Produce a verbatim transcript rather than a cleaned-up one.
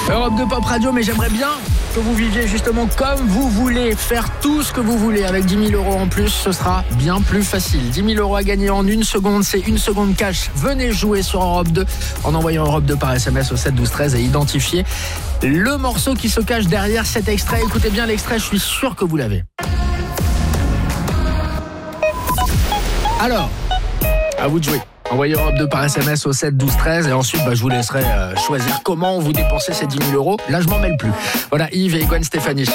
Europe deux Pop Radio, mais j'aimerais bien que vous viviez justement comme vous voulez, faire tout ce que vous voulez. Avec dix mille euros en plus, ce sera bien plus facile. dix mille euros à gagner en une seconde, c'est une seconde cash. Venez jouer sur Europe deux en envoyant Europe deux par S M S au sept douze treize et identifiez le morceau qui se cache derrière cet extrait. Écoutez bien l'extrait, je suis sûr que vous l'avez. Alors, à vous de jouer. Envoyez Europe deux par S M S au sept douze treize et ensuite bah, je vous laisserai euh, choisir comment vous dépensez ces dix mille euros. Là je m'en mêle plus. Voilà, Yves et Gwen Stéphanie sur